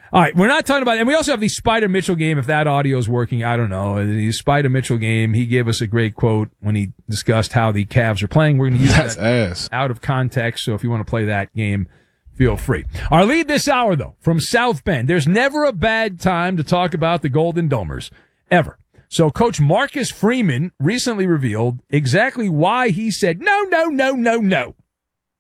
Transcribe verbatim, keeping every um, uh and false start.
All right, we're not talking about, and we also have the Spider Mitchell game. If that audio is working, I don't know. The Spider Mitchell game, he gave us a great quote when he discussed how the Cavs are playing. We're going to use That's that ass. out of context, so if you want to play that game, feel free. Our lead this hour, though, from South Bend. There's never a bad time to talk about the Golden Domers, ever. So Coach Marcus Freeman recently revealed exactly why he said no, no, no, no, no